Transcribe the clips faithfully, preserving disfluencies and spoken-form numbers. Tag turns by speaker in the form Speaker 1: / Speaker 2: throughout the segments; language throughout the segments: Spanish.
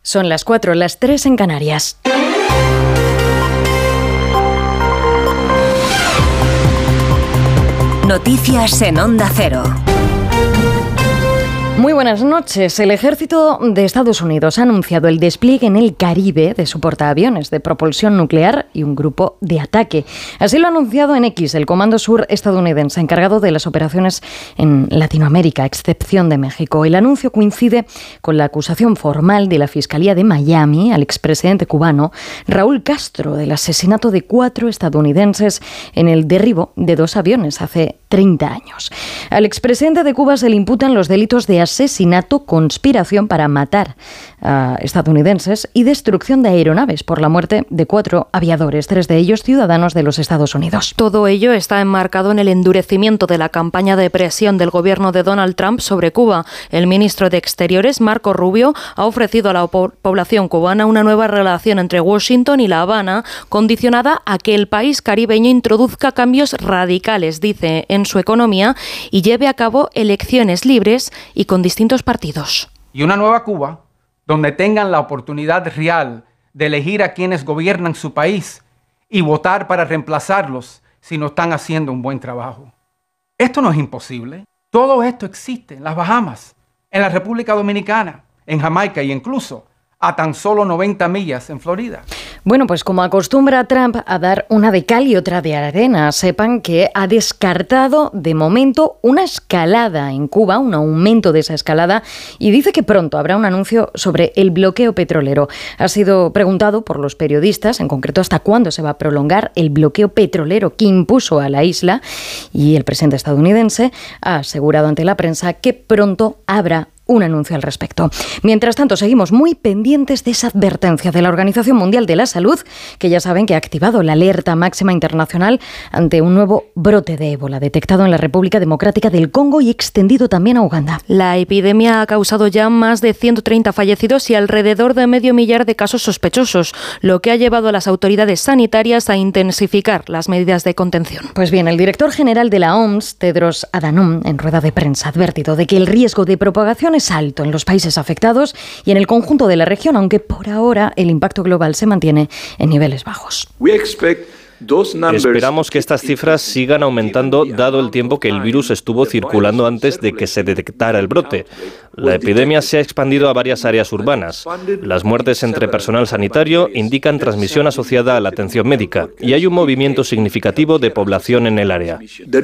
Speaker 1: Son las cuatro, las tres en Canarias.
Speaker 2: Noticias en Onda Cero.
Speaker 1: Muy buenas noches. El ejército de Estados Unidos ha anunciado el despliegue en el Caribe de su portaaviones de propulsión nuclear y un grupo de ataque. Así lo ha anunciado en X el Comando Sur estadounidense, encargado de las operaciones en Latinoamérica, a excepción de México. El anuncio coincide con la acusación formal de la Fiscalía de Miami al expresidente cubano Raúl Castro del asesinato de cuatro estadounidenses en el derribo de dos aviones hace treinta años. Al expresidente de Cuba se le imputan los delitos de asesinato, conspiración para matar a estadounidenses y destrucción de aeronaves por la muerte de cuatro aviadores, tres de ellos ciudadanos de los Estados Unidos.
Speaker 3: Todo ello está enmarcado en el endurecimiento de la campaña de presión del gobierno de Donald Trump sobre Cuba. El ministro de Exteriores, Marco Rubio, ha ofrecido a la po- población cubana una nueva relación entre Washington y La Habana, condicionada a que el país caribeño introduzca cambios radicales, dice, en su economía y lleve a cabo elecciones libres y con distintos partidos.
Speaker 4: Y una nueva Cuba, donde tengan la oportunidad real de elegir a quienes gobiernan su país y votar para reemplazarlos si no están haciendo un buen trabajo. Esto no es imposible. Todo esto existe en las Bahamas, en la República Dominicana, en Jamaica y incluso a tan solo noventa millas en Florida.
Speaker 1: Bueno, pues como acostumbra Trump a dar una de cal y otra de arena, sepan que ha descartado de momento una escalada en Cuba, un aumento de esa escalada, y dice que pronto habrá un anuncio sobre el bloqueo petrolero. Ha sido preguntado por los periodistas, en concreto, hasta cuándo se va a prolongar el bloqueo petrolero que impuso a la isla, y el presidente estadounidense ha asegurado ante la prensa que pronto habrá un anuncio al respecto. Mientras tanto, seguimos muy pendientes de esa advertencia de la Organización Mundial de la Salud, que ya saben que ha activado la alerta máxima internacional ante un nuevo brote de ébola detectado en la República Democrática del Congo y extendido también a Uganda.
Speaker 3: La epidemia ha causado ya más de ciento treinta fallecidos y alrededor de medio millar de casos sospechosos, lo que ha llevado a las autoridades sanitarias a intensificar las medidas de contención.
Speaker 1: Pues bien, el director general de la O M S, Tedros Adhanom, en rueda de prensa ha advertido de que el riesgo de propagación es alto en los países afectados y en el conjunto de la región, aunque por ahora el impacto global se mantiene en niveles bajos.
Speaker 5: Esperamos que estas cifras sigan aumentando dado el tiempo que el virus estuvo circulando antes de que se detectara el brote. La epidemia se ha expandido a varias áreas urbanas. Las muertes entre personal sanitario indican transmisión asociada a la atención médica y hay un movimiento significativo de población en el área.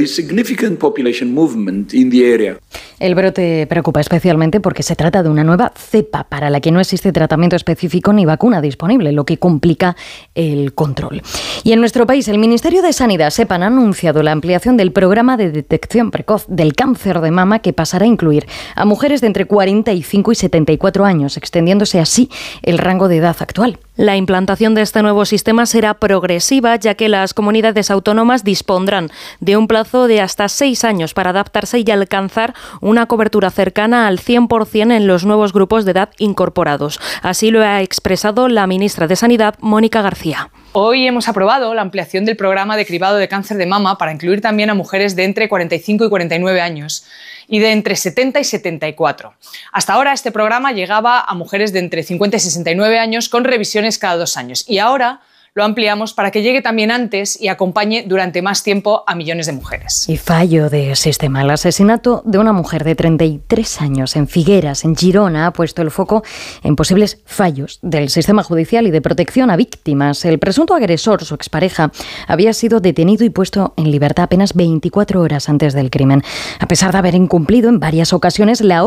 Speaker 1: El brote preocupa especialmente porque se trata de una nueva cepa para la que no existe tratamiento específico ni vacuna disponible, lo que complica el control. Y en nuestro país, el Ministerio de Sanidad, sepan, ha anunciado la ampliación del programa de detección precoz del cáncer de mama, que pasará a incluir a mujeres de entre cuarenta y cinco y setenta y cuatro años, extendiéndose así el rango de edad actual.
Speaker 3: La implantación de este nuevo sistema será progresiva, ya que las comunidades autónomas dispondrán de un plazo de hasta seis años para adaptarse y alcanzar una cobertura cercana al cien por ciento en los nuevos grupos de edad incorporados. Así lo ha expresado la ministra de Sanidad, Mónica García.
Speaker 6: Hoy hemos aprobado la ampliación del programa de cribado de cáncer de mama para incluir también a mujeres de entre cuarenta y cinco y cuarenta y nueve años y de entre setenta y setenta y cuatro. Hasta ahora este programa llegaba a mujeres de entre cincuenta y sesenta y nueve años con revisiones cada dos años y ahora lo ampliamos para que llegue también antes y acompañe durante más tiempo a millones de mujeres.
Speaker 1: Y fallo de sistema. El asesinato de una mujer de treinta y tres años en Figueras, en Girona, ha puesto el foco en posibles fallos del sistema judicial y de protección a víctimas. El presunto agresor, su expareja, había sido detenido y puesto en libertad apenas veinticuatro horas antes del crimen. A pesar de haber incumplido en varias ocasiones la